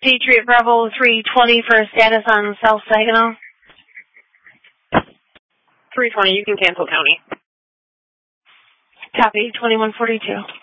Patriot Bravo 320 for status on South Saginaw. 320, you can cancel county. Copy, 2142.